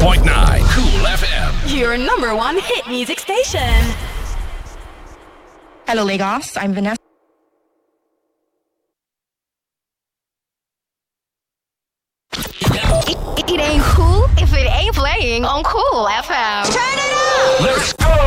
106.9 Cool FM. Your number one hit music station. Hello, Lagos. I'm Vanessa. It ain't cool if it ain't playing on Cool FM. Turn it up! Let's go!